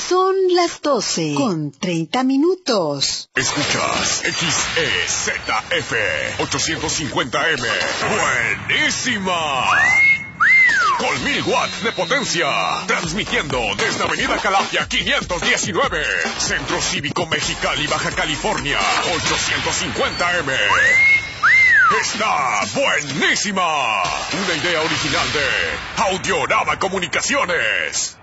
Son las 12:30. Escuchas XEZF 850M. ¡Buenísima! Con 1000 watts de potencia. Transmitiendo desde Avenida Calafia 519. Centro Cívico Mexicali, Baja California. 850M. ¡Está buenísima! Una idea original de Audiorama Comunicaciones.